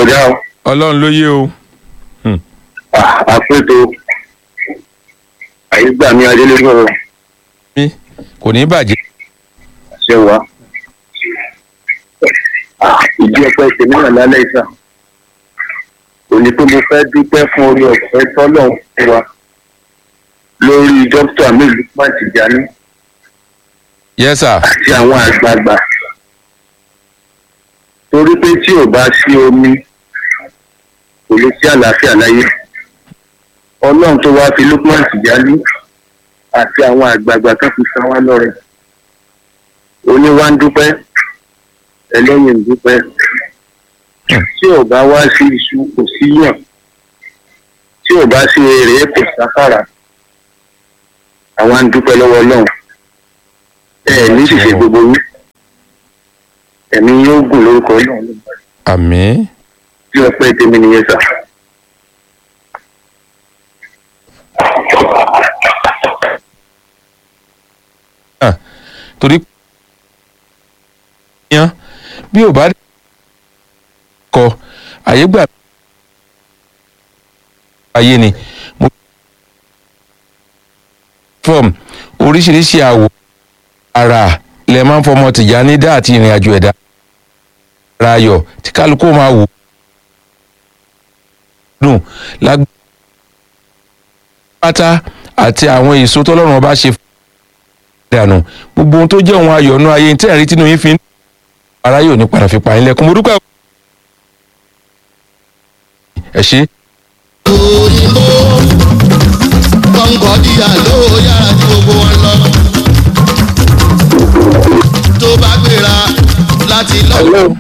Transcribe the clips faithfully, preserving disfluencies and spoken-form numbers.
bọ̀dá o. ọlọ́run ló yé o. àpètò àyígbà mi adélébọ̀ mi kò ní bàjẹ́. ṣe wá. ìdí ọpẹ́ tèmi náà lálẹ́ ìsà òní pé mo fẹ́ dúpẹ́ fún orí ọ̀fẹ́ tọ́lọ̀ fún wa lórí dókítà Aminu Lukman Tijani yes sir. àti àwọn àgbààgbà torí pé tí ò bá sí omi kò lè sí àlàáfíà láyé ọlọ́run tó wá fi Lukman Tijani àti àwọn àgbààgbà kan fi san wá lọ́rẹ oníwà ń dúpẹ́ ẹlẹ́yìn ń dúpẹ́ tí ò bá wá sí iṣu kò sí yàn tí ò bá sí èrè kò sáfàrà àwọn ń dúpẹ́ lọ́wọ́ ọlọ́run ẹ ní ṣìṣe gbogbo yín ẹ̀mí yóò gùn lórúkọ ọlọ́run àmín. tí ọpẹ́ tèmi nìyẹn sà. torí yan bí ò bá kọ àyè gbà ayé ni mo fọm oríṣiríṣi àwọ̀ ara lẹ máa ń fọmọ Tìjání dá àti ìrìn àjò ẹ̀dá ara ayọ̀ tí kálukú máa wò dùn lágbá pátá àti àwọn èso tọ́lọ́run ọba ṣe fún dànù gbogbo ohun tó jẹ́ ohun ayọ̀ nú ayé tí ẹ̀rí tínú yín fi ń ara yóò ní padà fi pa yín lẹ́kùn mo dúpẹ́. ẹ ṣe. òyìnbó kọ́ńkọ́díyà ló yára ju gbogbo wọn lọ tó bá gbéra láti lọ.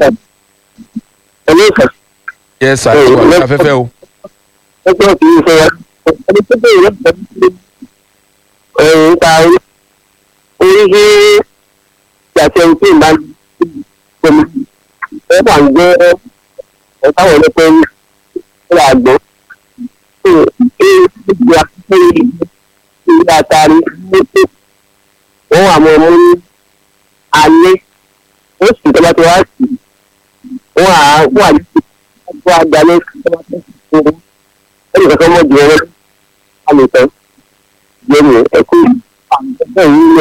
ẹlẹ́ ìfà. yẹ sà tí wà ní afẹ́fẹ́ o. ẹgbẹ́ òkè yìí fẹ́ wá ẹni tó bẹ̀rẹ̀ lọ́pọ̀ ẹ̀rù ń ta orí orí ìyàtọ̀ ẹni tí ì máa ń gbẹmí ẹ wà ń gbé ẹ táwọn ọlọ́pẹ́ rí ẹ wà gbọ́ ẹ ẹ gbogbo akẹ́kọ̀ọ́ yìí ní àtàrí mọ́tò wọ́n wà mọ́ ọmọ ní alẹ́ ó sì tọ́ba tó wá sí wọ́n á wà ní ọjọ́ àgbálẹ̀ tọ́ba tó sì fún un ẹnì kankan mọ̀ jù ọ̀rọ̀ alẹ́ tán lórí ẹ̀kọ́ yìí àwọn ẹgbẹ́ yìí